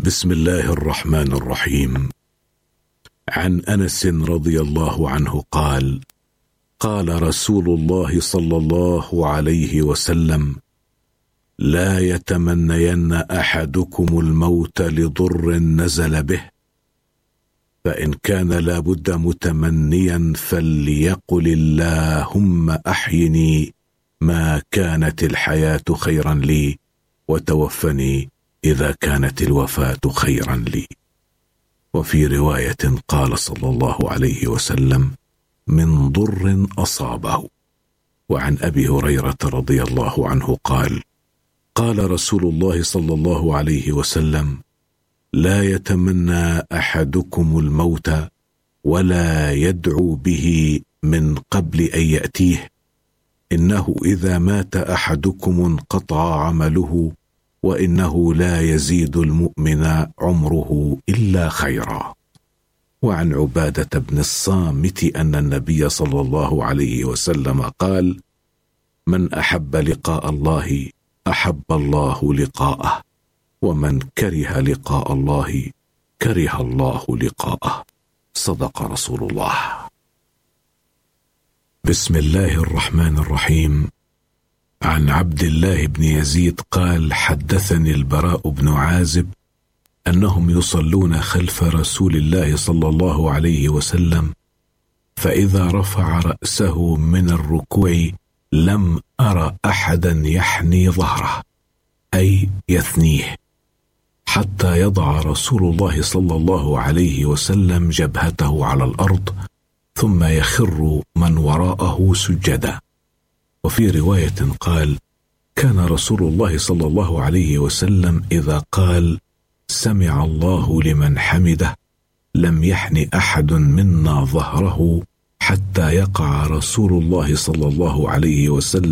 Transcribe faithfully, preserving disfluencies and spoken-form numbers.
بسم الله الرحمن الرحيم. عن أنس رضي الله عنه قال: قال رسول الله صلى الله عليه وسلم: لا يتمنين أحدكم الموت لضر نزل به، فإن كان لابد متمنيا فليقل اللهم أحيني ما كانت الحياة خيرا لي، وتوفني إذا كانت الوفاة خيرا لي. وفي رواية قال صلى الله عليه وسلم: من ضر أصابه. وعن أبي هريرة رضي الله عنه قال: قال رسول الله صلى الله عليه وسلم: لا يتمنى أحدكم الموت ولا يدعو به من قبل أن يأتيه، إنه إذا مات أحدكم انقطع عمله، وإنه لا يزيد المؤمن عمره إلا خيرا. وعن عبادة بن الصامت أن النبي صلى الله عليه وسلم قال: من أحب لقاء الله أحب الله لقاءه، ومن كره لقاء الله كره الله لقاءه. صدق رسول الله. بسم الله الرحمن الرحيم. عن عبد الله بن يزيد قال: حدثني البراء بن عازب أنهم يصلون خلف رسول الله صلى الله عليه وسلم، فإذا رفع رأسه من الركوع لم أر أحدا يحني ظهره، أي يثنيه، حتى يضع رسول الله صلى الله عليه وسلم جبهته على الأرض، ثم يخر من وراءه سجدا. وفي رواية قال: كان رسول الله صلى الله عليه وسلم إذا قال سمع الله لمن حمده لم يحن أحد منا ظهره حتى يقع رسول الله صلى الله عليه وسلم